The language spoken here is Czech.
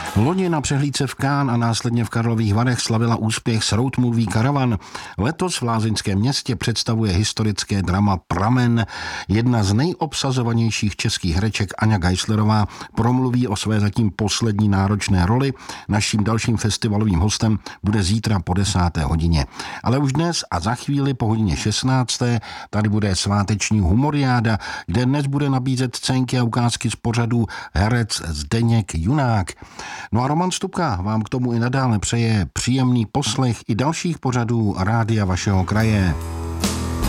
Loni na přehlídce v Cannes a následně v Karlových Varech slavila úspěch s Road Movie Caravan. Letos v lázeňském městě představuje historické drama Pramen. Jedna z nejobsazovanějších českých hereček Aňa Geislerová promluví o své zatím poslední náročné roli. Naším dalším festivalovým hostem bude zítra po 10. hodině. Ale už dnes a za chvíli po hodině 16. tady bude sváteční humoriáda, kde dnes bude nabízet scénky a ukázky z pořadu herec Zdeněk Junák. No a Roman Stupka vám k tomu i nadále přeje příjemný poslech i dalších pořadů Rádia vašeho kraje.